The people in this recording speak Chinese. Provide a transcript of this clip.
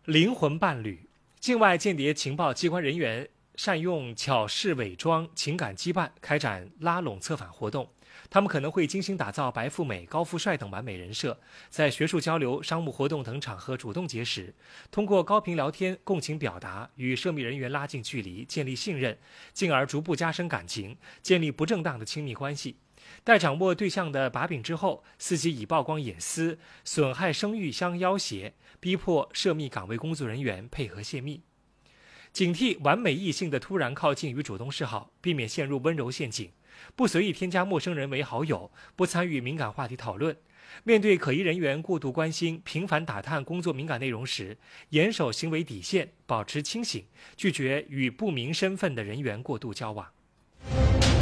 灵魂伴侣，境外间谍情报机关人员善用巧事伪装、情感羁绊，开展拉拢策反活动。他们可能会精心打造白富美、高富帅等完美人设，在学术交流、商务活动等场合主动结识，通过高频聊天、共情表达，与涉密人员拉近距离，建立信任，进而逐步加深感情，建立不正当的亲密关系。待掌握对象的把柄之后，伺机以曝光隐私、损害声誉相要挟，逼迫涉密岗位工作人员配合泄密。警惕完美异性的突然靠近与主动示好，避免陷入温柔陷阱。不随意添加陌生人为好友，不参与敏感话题讨论。面对可疑人员过度关心、频繁打探工作敏感内容时，严守行为底线，保持清醒，拒绝与不明身份的人员过度交往。